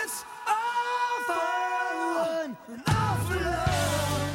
It's all for one, all for love.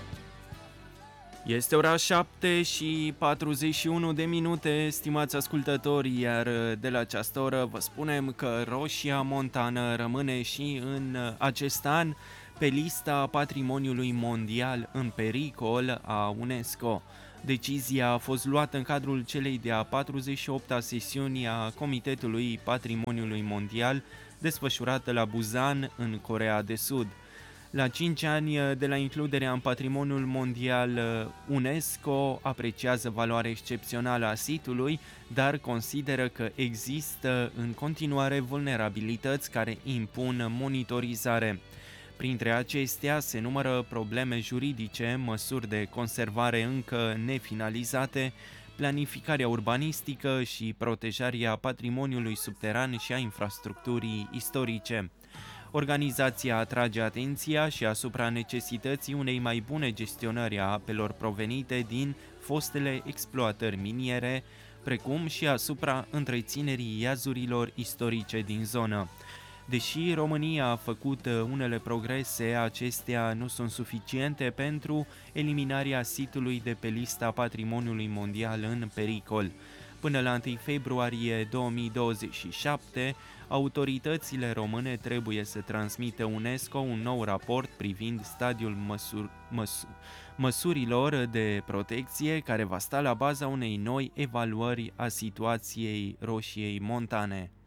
Este ora 7 și 41 de minute, stimați ascultători, iar de la această oră vă spunem că Roșia Montană rămâne și în acest an pe lista Patrimoniului Mondial în pericol a UNESCO. Decizia a fost luată în cadrul celei de-a 48-a sesiuni a Comitetului Patrimoniului Mondial, desfășurată la Busan, în Coreea de Sud. La 5 ani de la includerea în Patrimoniul Mondial, UNESCO apreciază valoarea excepțională a sitului, dar consideră că există în continuare vulnerabilități care impun monitorizare. Printre acestea se numără probleme juridice, măsuri de conservare încă nefinalizate, planificarea urbanistică și protejarea patrimoniului subteran și a infrastructurii istorice. Organizația atrage atenția și asupra necesității unei mai bune gestionări a apelor provenite din fostele exploatări miniere, precum și asupra întreținerii iazurilor istorice din zonă. Deși România a făcut unele progrese, acestea nu sunt suficiente pentru eliminarea sitului de pe lista Patrimoniului Mondial în pericol. Până la 1 februarie 2027, autoritățile române trebuie să transmită UNESCO un nou raport privind stadiul măsurilor de protecție, care va sta la baza unei noi evaluări a situației Roșiei Montane.